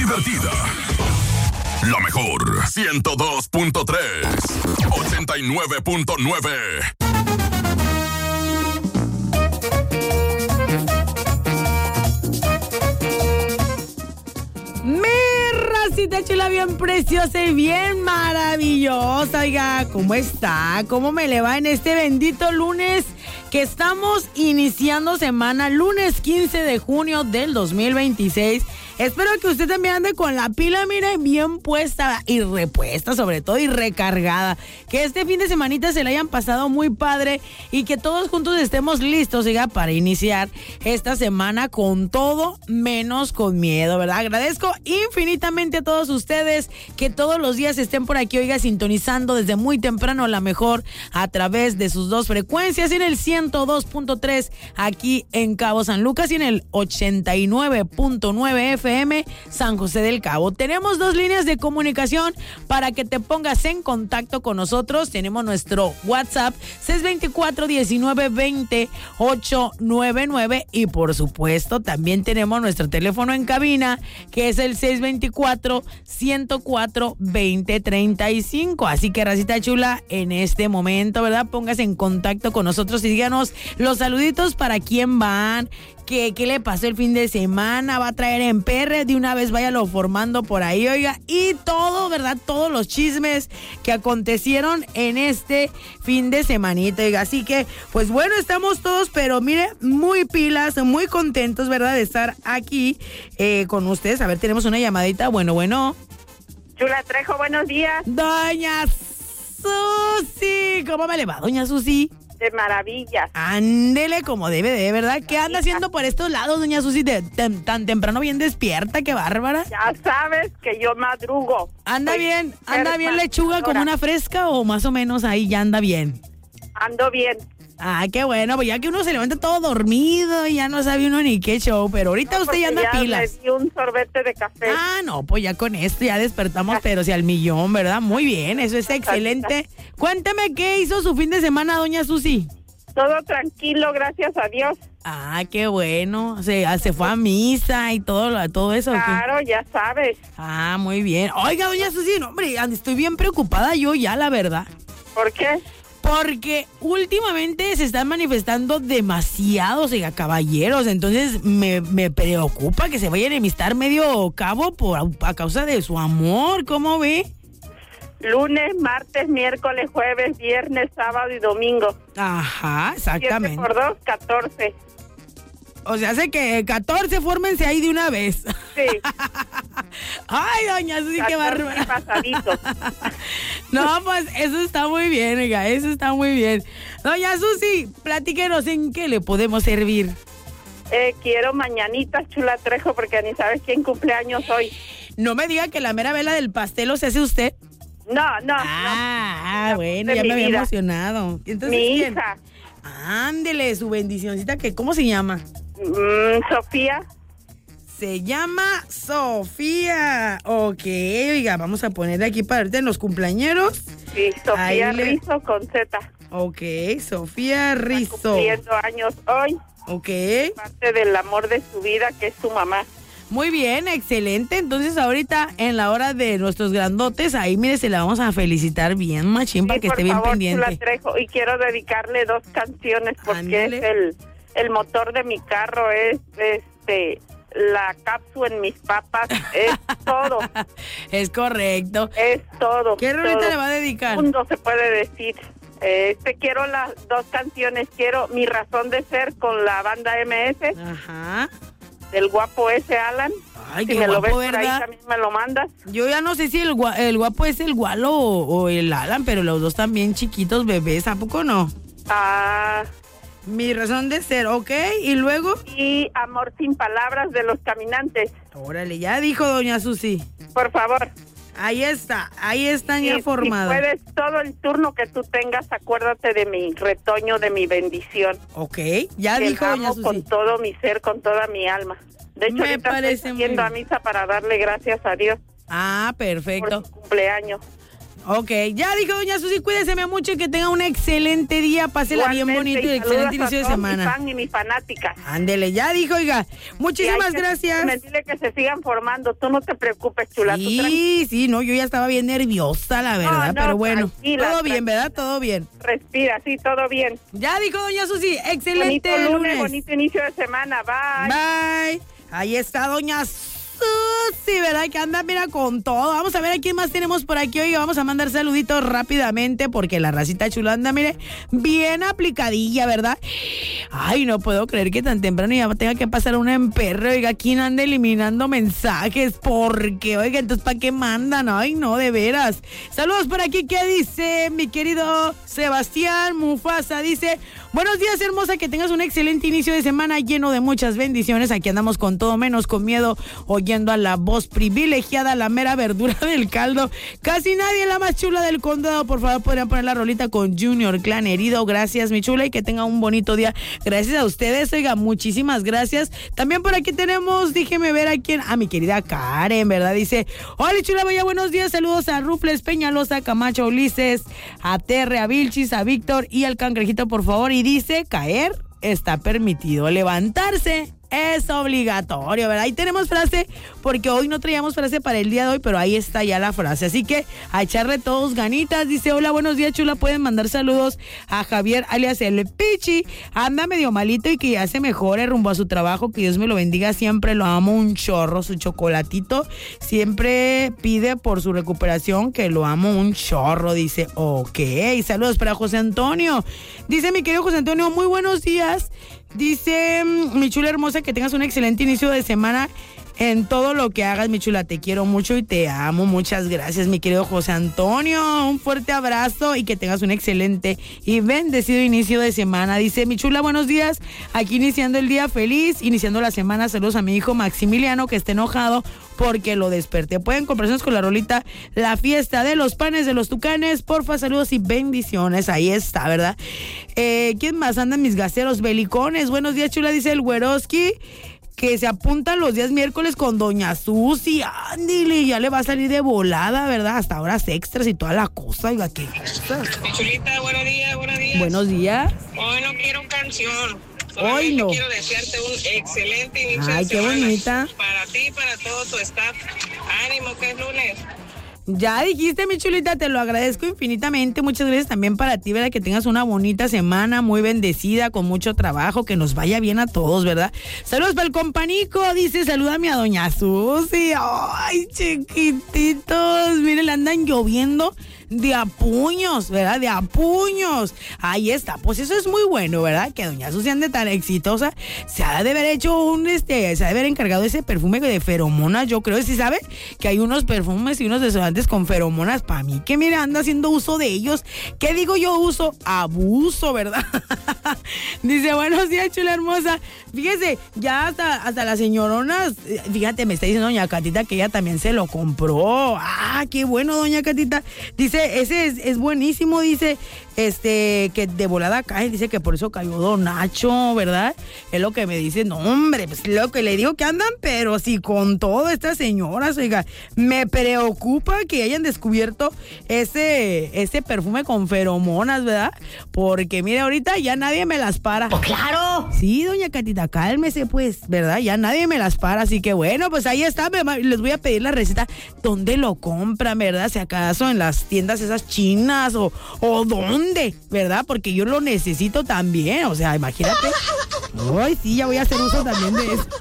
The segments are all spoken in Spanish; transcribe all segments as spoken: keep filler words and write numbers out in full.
divertida. La mejor, ciento dos punto tres, ochenta y nueve punto nueve. Racita chula, bien preciosa y bien maravillosa. Oiga, ¿cómo está? ¿Cómo me le va en este bendito lunes que estamos iniciando semana? Lunes quince de junio del dos mil veintiséis. Espero que usted también ande con la pila, mire, bien puesta y repuesta, sobre todo, y recargada. Que este fin de semanita se le hayan pasado muy padre y que todos juntos estemos listos, oiga, para iniciar esta semana con todo menos con miedo, ¿verdad? Agradezco infinitamente a todos ustedes que todos los días estén por aquí, oiga, sintonizando desde muy temprano la mejor a través de sus dos frecuencias, en el ciento dos punto tres aquí en Cabo San Lucas y en el ochenta y nueve punto nueve F M San José del Cabo. Tenemos dos líneas de comunicación para que te pongas en contacto con nosotros. Tenemos nuestro WhatsApp seis dos cuatro, uno nueve dos cero, ocho nueve nueve y por supuesto también tenemos nuestro teléfono en cabina que es el seis dos cuatro, uno cero cuatro, dos cero tres cinco. Así que, racita chula, en este momento, ¿verdad? Póngase en contacto con nosotros y díganos los saluditos para quién van. ¿Qué, ¿Qué le pasó el fin de semana? ¿Va a traer en perre? De una vez váyalo formando por ahí, oiga. Y todo, ¿verdad? Todos los chismes que acontecieron en este fin de semanita, oiga. Así que, pues bueno, estamos todos, pero mire, muy pilas, muy contentos, ¿verdad? De estar aquí eh, con ustedes. A ver, tenemos una llamadita. Bueno, bueno. Chula Trejo, buenos días. Doña Susi, ¿cómo me le va, doña Susi? De maravillas. Ándele como debe de, ¿verdad? ¿Qué anda haciendo por estos lados, doña Susi? De, de, tan temprano bien despierta, qué bárbara. Ya sabes que yo madrugo. ¿Anda Soy bien, anda bien lechuga madrugadora. como una fresca o más o menos ahí ya anda bien? Ando bien. Ah, qué bueno, pues ya que uno se levanta todo dormido y ya no sabe uno ni qué show, pero ahorita No, usted ya anda ya pilas. Me di un sorbete de café. Ah, no, pues ya con esto ya despertamos, pero si al millón, ¿verdad? Muy bien, eso es excelente. Cuéntame qué hizo su fin de semana, doña Susi. Todo tranquilo, gracias a Dios. Ah, qué bueno. Se, se fue a misa y todo, todo eso. Claro, ya sabes. Ah, muy bien. Oiga, doña Susi, no, hombre, estoy bien preocupada yo ya, la verdad. ¿Por qué? Porque últimamente se están manifestando demasiados, oiga, caballeros. Entonces me, me preocupa que se vayan a enemistar medio cabo por, a causa de su amor. ¿Cómo ve? Lunes, martes, miércoles, jueves, viernes, sábado y domingo. Ajá, exactamente. siete por dos, catorce. O sea, hace que catorce, fórmense ahí de una vez. Sí. Ay, doña Susi, qué bárbara. Pasaditos. No, pues eso está muy bien, oiga, eso está muy bien. Doña Susi, platíquenos en qué le podemos servir. Eh, quiero mañanitas, Chula Trejo, porque ni sabes quién cumpleaños hoy. No me diga que la mera vela del pastel lo se hace usted. No, no, Ah, no. bueno, De ya mi me había vida. emocionado. Entonces, Mi ¿quién? hija. Ándele, su bendicioncita, que ¿cómo se llama? Mm, Sofía. Se llama Sofía. Ok, oiga, vamos a ponerle aquí para ahorita en los cumpleañeros. Sí, Sofía Ahí le- Rizo con Z. Ok, Sofía Está Rizo. cumpliendo años hoy. Ok. Parte del amor de su vida, que es su mamá. Muy bien, excelente. Entonces ahorita en la hora de nuestros grandotes, ahí mire, se la vamos a felicitar bien, machín, para Sí, que por esté bien favor, pendiente. Chula Trejo, y quiero dedicarle dos canciones porque Ándele. es el, el motor de mi carro, es este la cápsula en mis papas, es todo, Es correcto. es todo. ¿Qué rolita todo. le va a dedicar? Mundo se puede decir. Este, quiero las dos canciones, quiero Mi Razón de Ser con la banda M S, Ajá. del guapo ese Alan. Ay, Si qué me lo guapo, ves por ahí, ¿verdad? también me lo mandas. Yo ya no sé si el, gua- el guapo es el Gualo o, o el Alan, pero los dos también chiquitos bebés, ¿a poco no? Ah, Mi razón de ser, ok, y luego... y Amor sin palabras de Los Caminantes. Órale, ya dijo doña Susi. Por favor. Ahí está, ahí están Y ya si formados. puedes, todo el turno que tú tengas, acuérdate de mi retoño, de mi bendición. Ok, ya Que dijo la doña amo Susi. con todo mi ser, con toda mi alma. De hecho, Me ahorita parece estoy muy yendo a bien. misa para darle gracias a Dios Ah, por perfecto. su cumpleaños. Ok, ya dijo doña Susi, cuídeseme mucho y que tenga un excelente día, pásela bien bonito y, y excelente inicio de semana. Mi fan y mi fanática. Ándele, ya dijo, oiga, muchísimas gracias. Dile que se sigan formando, tú no te preocupes, chula. Sí, sí, no, yo ya estaba bien nerviosa, la verdad, no, no, pero bueno, tranquila, todo bien, ¿verdad? Todo bien. Respira, sí, todo bien. Ya dijo doña Susi, excelente bonito lunes. lunes. Bonito inicio de semana, bye. Bye. Ahí está doña Susi. Sí, ¿verdad? Que anda, mira, con todo. Vamos a ver a quién más tenemos por aquí. Oiga, vamos a mandar saluditos rápidamente porque la racita chula anda, mire, bien aplicadilla, ¿verdad? Ay, no puedo creer que tan temprano ya tenga que pasar una en perro. Oiga, ¿quién anda eliminando mensajes? Porque, oiga, entonces, ¿para qué mandan? Ay, no, de veras. Saludos por aquí. ¿Qué dice mi querido Sebastián Mufasa? Dice, buenos días, hermosa, que tengas un excelente inicio de semana lleno de muchas bendiciones. Aquí andamos con todo menos con miedo, oyendo a la voz privilegiada, la mera verdura del caldo. Casi nadie, la más chula del condado. Por favor, podrían poner la rolita con Junior Clan Herido. Gracias, mi chula, y que tenga un bonito día. Gracias a ustedes, oiga, muchísimas gracias. También por aquí tenemos, déjeme ver a quién, a mi querida Karen, ¿verdad? Dice, hola, chula, vaya, buenos días, saludos a Rufles, Peñalosa, Camacho, Ulises, a Terre, a Vilchis, a Víctor y al Cangrejito, por favor. Y dice, caer está permitido, levantarse es obligatorio, ¿verdad? Ahí tenemos frase, porque hoy no traíamos frase para el día de hoy, pero ahí está ya la frase. Así que a echarle todos ganitas. Dice, hola, buenos días, chula. Pueden mandar saludos a Javier, alias el Pichi. Anda medio malito y que ya se mejore rumbo a su trabajo. Que Dios me lo bendiga. Siempre lo amo un chorro. Su chocolatito siempre pide por su recuperación, que lo amo un chorro. Dice, ok. Saludos para José Antonio. Dice mi querido José Antonio, muy buenos días. Dice, mi chula hermosa, que tengas un excelente inicio de semana en todo lo que hagas, mi chula. Te quiero mucho y te amo. Muchas gracias, mi querido José Antonio. Un fuerte abrazo y que tengas un excelente y bendecido inicio de semana. Dice, mi chula, buenos días. Aquí iniciando el día feliz, iniciando la semana. Saludos a mi hijo Maximiliano, que está enojado porque lo desperté. Pueden comprarnos con la rolita La Fiesta de los Panes de los Tucanes. Porfa, saludos y bendiciones. Ahí está, ¿verdad? Eh, ¿Quién más anda en mis gaseros belicones? Buenos días, chula, dice el Güeroski, que se apunta los días miércoles con doña Susi. Ándile, ya le va a salir de volada, ¿verdad? Hasta horas extras y toda la cosa. Oiga, qué cosa. Mi chulita, buenos días, buenos días. Buenos días. Hoy no quiero canción. Hoy no. Quiero desearte un excelente inicio Ay, de qué semana. bonita. Para ti y para todo tu staff. Ánimo, que es lunes. Ya dijiste, mi chulita, te lo agradezco infinitamente. Muchas gracias también para ti, ¿verdad? Que tengas una bonita semana, muy bendecida, con mucho trabajo, que nos vaya bien a todos, ¿verdad? Saludos para el companico, dice, salúdame a doña Susi. Ay, chiquititos, miren, le andan lloviendo de a puños, ¿verdad? De a puños. Ahí está, pues eso es muy bueno, ¿verdad? Que doña Susi ande tan exitosa. Se ha de haber hecho un, este, se ha de haber encargado ese perfume de feromonas, yo creo. ¿Sí sabe? Que hay unos perfumes y unos desodorantes con feromonas. Para mí, que mira, anda haciendo uso de ellos. ¿Qué digo yo uso? Abuso, ¿verdad? Dice, buenos días, chula hermosa. Fíjese, ya hasta, hasta las señoronas, fíjate, me está diciendo doña Catita que ella también se lo compró. Ah, qué bueno, doña Catita. Dice, ese es, es buenísimo, dice, este, que de volada cae, dice que por eso cayó don Nacho, ¿verdad? Es lo que me dice, no, hombre, pues lo que le digo que andan, pero sí, con todo estas señoras, oiga, me preocupa que hayan descubierto ese, ese perfume con feromonas, ¿verdad? Porque, mire, ahorita ya nadie me las para. ¡Oh, claro! Sí, doña Catita, cálmese, pues, ¿verdad? Ya nadie me las para, así que bueno, pues ahí está, les voy a pedir la receta, ¿dónde lo compran, verdad? Si acaso en las tiendas esas chinas o, o dónde, ¿verdad? Porque yo lo necesito también, o sea, imagínate. Ay, sí, ya voy a hacer uso también de eso.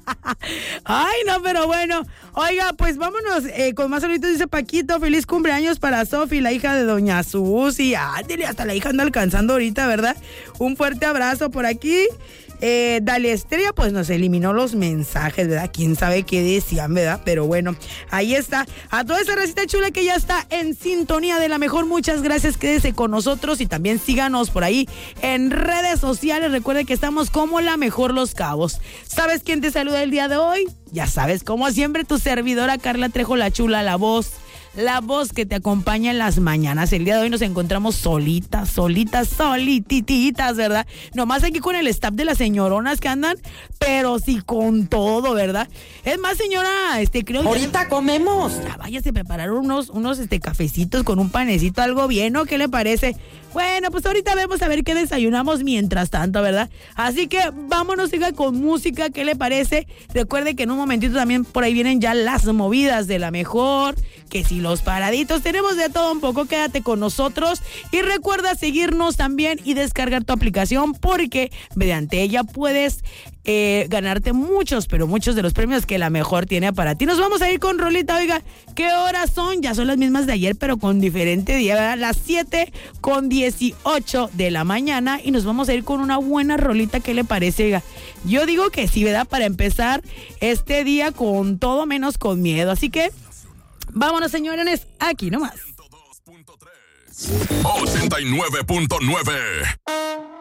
Ay, no, pero bueno, oiga, pues vámonos eh, con más saluditos. Dice Paquito, feliz cumpleaños para Sofi, la hija de doña Susi. Ándale, hasta la hija anda alcanzando ahorita, ¿verdad? Un fuerte abrazo por aquí. Eh, Dale Estrella, pues nos eliminó los mensajes, ¿verdad? Quién sabe qué decían, ¿verdad? Pero bueno, ahí está. A toda esa racita chula que ya está en sintonía de la mejor, muchas gracias. Quédese con nosotros y también síganos por ahí en redes sociales. Recuerde que estamos como La Mejor Los Cabos. ¿Sabes quién te saluda el día de hoy? Ya sabes, como siempre, tu servidora Carla Trejo, la chula, la voz, la voz que te acompaña en las mañanas. El día de hoy nos encontramos solitas, solitas, solitititas, ¿verdad? Nomás aquí con el staff de las señoronas que andan, pero sí con todo, ¿verdad? Es más, señora, este creo que ahorita comemos. Ya váyase a preparar unos, unos este cafecitos con un panecito, algo bien, ¿no? ¿Qué le parece? Bueno, pues ahorita vamos a ver qué desayunamos mientras tanto, ¿verdad? Así que vámonos, siga con música, ¿qué le parece? Recuerde que en un momentito también por ahí vienen ya las movidas de la mejor, que si los paraditos, tenemos de todo un poco, quédate con nosotros y recuerda seguirnos también y descargar tu aplicación porque mediante ella puedes eh, ganarte muchos, pero muchos de los premios que la mejor tiene para ti. Nos vamos a ir con rolita, oiga, ¿qué horas son? Ya son las mismas de ayer, pero con diferente día, ¿verdad? Las siete con dieciocho de la mañana y nos vamos a ir con una buena rolita, ¿qué le parece, oiga? Yo digo que sí, ¿verdad? Para empezar este día con todo menos con miedo, así que vámonos, señores, aquí nomás. ochenta y nueve punto nueve